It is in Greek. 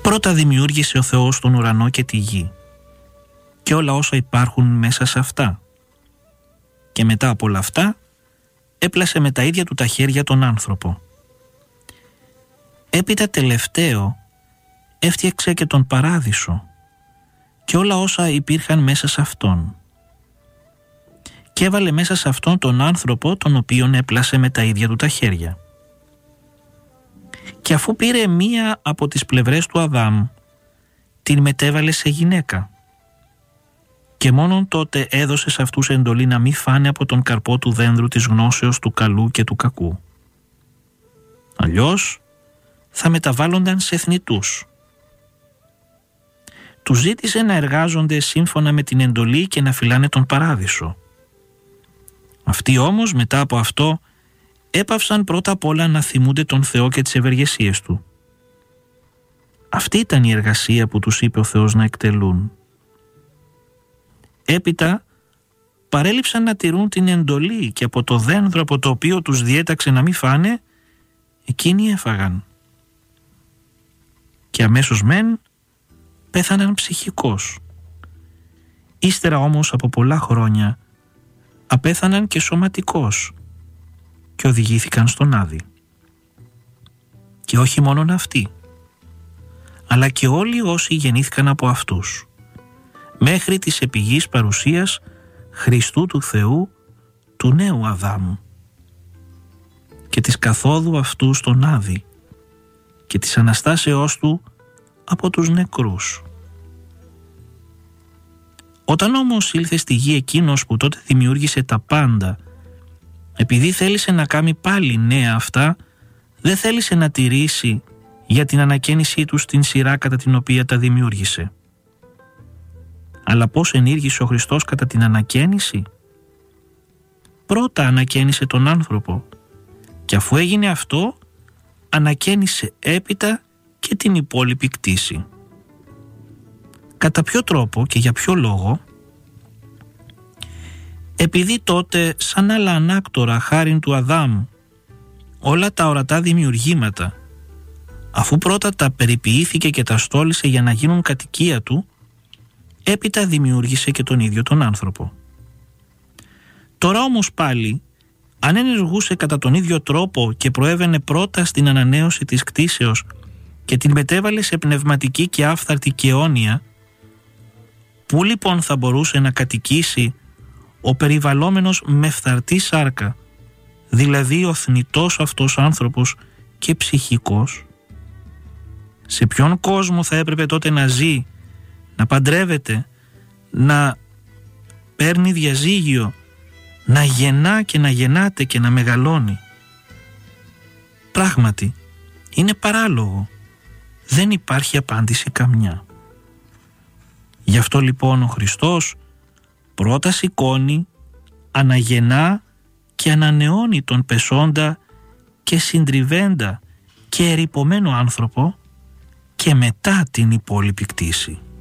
Πρώτα δημιούργησε ο Θεός τον ουρανό και τη γη και όλα όσα υπάρχουν μέσα σε αυτά. Και μετά από όλα αυτά έπλασε με τα ίδια του τα χέρια τον άνθρωπο. Έπειτα τελευταίο έφτιαξε και τον παράδεισο και όλα όσα υπήρχαν μέσα σε αυτόν. Και έβαλε μέσα σε αυτόν τον άνθρωπο τον οποίον έπλασε με τα ίδια του τα χέρια. Και αφού πήρε μία από τις πλευρές του Αδάμ, την μετέβαλε σε γυναίκα. Και μόνον τότε έδωσε σε αυτούς εντολή να μην φάνε από τον καρπό του δένδρου της γνώσεως του καλού και του κακού. Αλλιώς θα μεταβάλλονταν σε θνητούς. Τους ζήτησε να εργάζονται σύμφωνα με την εντολή και να φυλάνε τον παράδεισο. Αυτοί όμως μετά από αυτό έπαυσαν πρώτα απ' όλα να θυμούνται τον Θεό και τις ευεργεσίες Του. Αυτή ήταν η εργασία που τους είπε ο Θεός να εκτελούν. Έπειτα παρέλειψαν να τηρούν την εντολή και από το δένδρο από το οποίο τους διέταξε να μην φάνε, εκείνοι έφαγαν. Και αμέσως μεν πέθαναν ψυχικώς. Ύστερα όμως από πολλά χρόνια απέθαναν και σωματικώς και οδηγήθηκαν στον Άδη. Και όχι μόνον αυτοί, αλλά και όλοι όσοι γεννήθηκαν από αυτούς, μέχρι της επιγής παρουσίας Χριστού του Θεού, του νέου Αδάμ, και της καθόδου αυτού στον Άδη και της Αναστάσεώς Του από τους νεκρούς. Όταν όμως ήλθε στη γη εκείνος που τότε δημιούργησε τα πάντα, επειδή θέλησε να κάνει πάλι νέα αυτά, δεν θέλησε να τηρήσει για την ανακαίνισή του στην σειρά κατά την οποία τα δημιούργησε. Αλλά πώς ενήργησε ο Χριστός κατά την ανακαίνιση? Πρώτα ανακαίνισε τον άνθρωπο και αφού έγινε αυτό, ανακαίνισε έπειτα και την υπόλοιπη κτήση. Κατά ποιο τρόπο και για ποιο λόγο? Επειδή τότε σαν άλλα ανάκτορα χάριν του Αδάμ όλα τα ορατά δημιουργήματα, αφού πρώτα τα περιποιήθηκε και τα στόλισε για να γίνουν κατοικία του, έπειτα δημιούργησε και τον ίδιο τον άνθρωπο. Τώρα όμως πάλι, αν ενεργούσε κατά τον ίδιο τρόπο και προέβαινε πρώτα στην ανανέωση της κτήσεως και την μετέβαλε σε πνευματική και άφθαρτη και αιώνια, πού λοιπόν θα μπορούσε να κατοικήσει ο περιβαλλόμενος με φθαρτή σάρκα, δηλαδή ο θνητός αυτός άνθρωπος και ψυχικός? Σε ποιον κόσμο θα έπρεπε τότε να ζει, να παντρεύεται, να παίρνει διαζύγιο, να γεννά και να γεννάται και να μεγαλώνει? Πράγματι, είναι παράλογο. Δεν υπάρχει απάντηση καμιά. Γι' αυτό λοιπόν ο Χριστός πρώτα σηκώνει, αναγεννά και ανανεώνει τον πεσόντα και συντριβέντα και ερειπωμένο άνθρωπο και μετά την υπόλοιπη κτήση.